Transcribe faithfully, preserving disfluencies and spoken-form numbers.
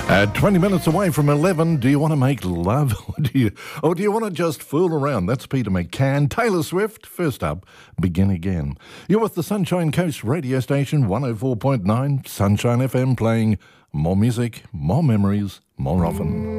At twenty minutes away from eleven, do you want to make love or do you, or do you want to just fool around? That's Peter McCann. Taylor Swift, first up, Begin Again. You're with the Sunshine Coast radio station, one oh four point nine, Sunshine F M, playing more music, more memories, more often.